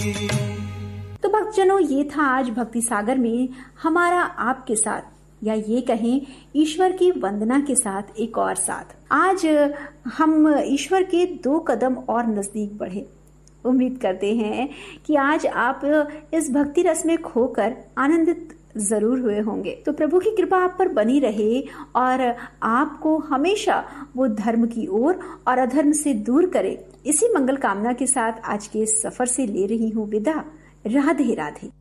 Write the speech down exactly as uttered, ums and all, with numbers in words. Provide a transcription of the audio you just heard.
तो भक्तजनों, ये था आज भक्ति सागर में हमारा आपके साथ, या ये कहें ईश्वर की वंदना के साथ एक और साथ। आज हम ईश्वर के दो कदम और नजदीक बढ़े। उम्मीद करते हैं कि आज आप इस भक्ति रस में खोकर आनंदित जरूर हुए होंगे। तो प्रभु की कृपा आप पर बनी रहे और आपको हमेशा वो धर्म की ओर और अधर्म से दूर करे। इसी मंगल कामना के साथ आज के सफर से ले रही हूँ विदा। राधे राधे।